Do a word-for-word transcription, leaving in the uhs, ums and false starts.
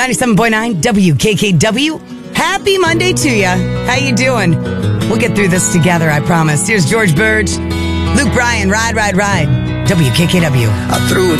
ninety-seven point nine W K K W. Happy Monday to you. How you doing? We'll get through this together, I promise. Here's George Bird, Luke Bryan, Ride, Ride, Ride. W K K W. I threw it